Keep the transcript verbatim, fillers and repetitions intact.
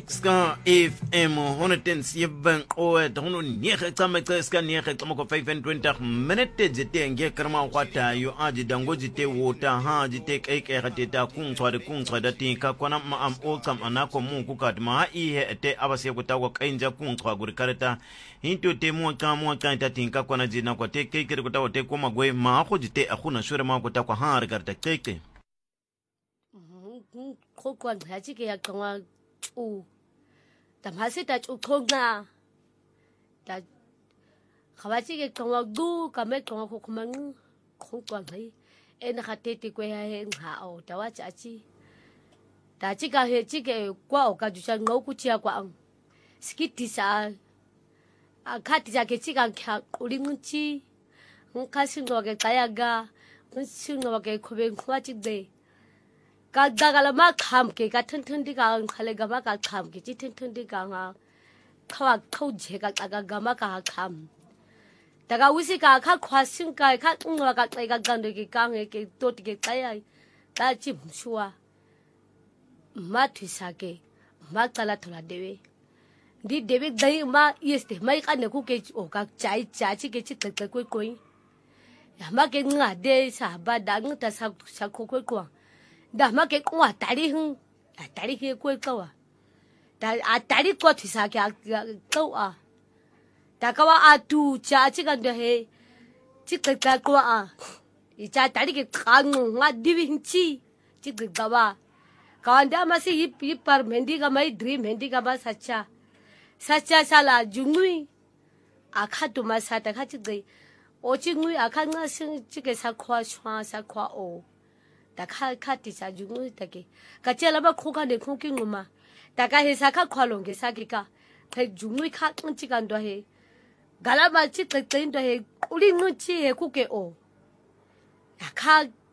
Ska F M honderdzeven oet honderdnegen tsametse ska negen tsamoko vyfentwintig minute jite nge karma kwata yo aji dango jite wota ha jite keke hateta kungtswa de kungtswa da tinka kwana ma am otsam anako mu kukat ma ihe ete abase kutawa kainja kungtswa gurikareta hinto te mo ka mo ka ta tinka kwana jina kwa te keke kutawa te koma gwe ma go jite akuna shure ma kutakwa ha rikarta keke ko kwa ngaji ke ya kangwa u ta mase ta chu khonga ta khawachi ke kangwa du ka me kangwa ko khumang ko kwa ngai en khatete ko ya he nga o ta wa cha chi ta chi ka he chi ke kwa o ka ju cha ngau ku chi ya kwa ang skiti sa a khati ja ke chi ka kha uri ngu chi ngka singo ke kaya ga singo ke khobe khwa chi de ka dagala ma kham ke ka thun thun di ka khale ga ma ka kham ke chi thun thun di ka nga khawa khau je ka ka ga ma ka kham daga usi ka kha khwa sin ka kha ngwa ka kai ka gan de ke ka nge ke to ti ke kai ai ta chi mshua ma thisa ke ma kala thola dewe di dewe dai ma yeste mai ka ne ku ke o ka chai cha chi ke chi tek tek ko ko ya ma ke nga de sa ba da ng ta sa sa ko ko ko da ma ke kwa tari hu tari ke ko ko wa da a tari ko thi sa ke ko a da ka wa a tu cha chi kan de he chi ka ka ko a i cha tari ke ka ng nga di bi chi chi ka wa ka nda ma si hi pi par mendi ka mai dream mendi ka ba sacha sacha sala jungui a kha tu ma sa ta kha chi de o chi ngui a kha nga sing chi ke sa khwa chwa sa khwa o ta kha kha ti sa jungu ta ke ka chela ba khu ka ne khu ki nguma ta ka he sa kha khwalong ke sa ke ka phe jungu kha chi kan do he gala ma chi te te do he uri ngu chi he ku ke o ta kha